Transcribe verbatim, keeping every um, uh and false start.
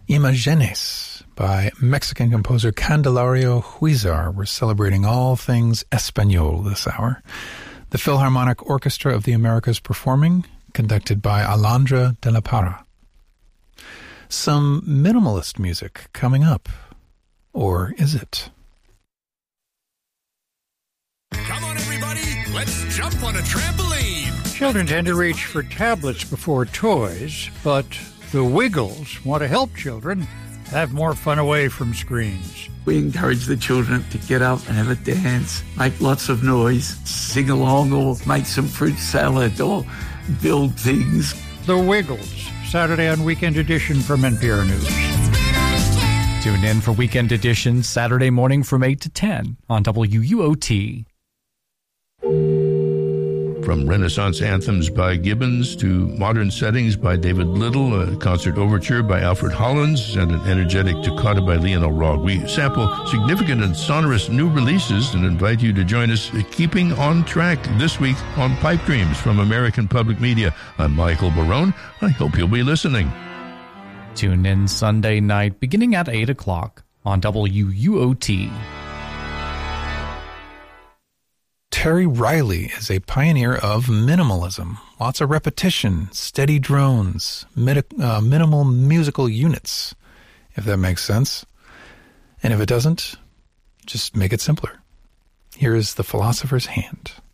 Imagenes by Mexican composer Candelario Huizar. We're celebrating all things Espanol this hour. The Philharmonic Orchestra of the Americas performing, conducted by Alondra de la Parra. Some minimalist music coming up. Or is it? Come on, everybody. Let's jump on a trampoline. Children tend to reach for tablets before toys, but the Wiggles want to help children have more fun away from screens. We encourage the children to get up and have a dance, make lots of noise, sing along or make some fruit salad or build things. The Wiggles, Saturday on Weekend Edition from N P R News. Tune in for Weekend Edition Saturday morning from eight to ten on W U O T. From Renaissance anthems by Gibbons to modern settings by David Little, a concert overture by Alfred Hollins, and an energetic toccata by Lionel Rogge. We sample significant and sonorous new releases and invite you to join us keeping on track this week on Pipe Dreams from American Public Media. I'm Michael Barone. I hope you'll be listening. Tune in Sunday night beginning at eight o'clock on W U O T. Terry Riley is a pioneer of minimalism. Lots of repetition, steady drones, mid- uh, minimal musical units, if that makes sense. And if it doesn't, just make it simpler. Here is The Philosopher's Hand.